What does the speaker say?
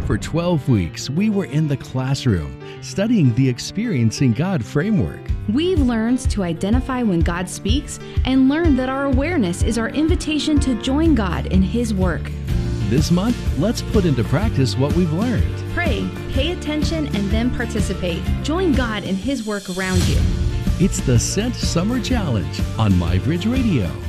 For 12 weeks, we were in the classroom studying the Experiencing God framework. We've learned to identify when God speaks and learn that our awareness is our invitation to join God in His work. This month, let's put into practice what we've learned. Pray, pay attention, and then participate. Join God in His work around you. It's the Sent Summer Challenge on MyBridge Radio.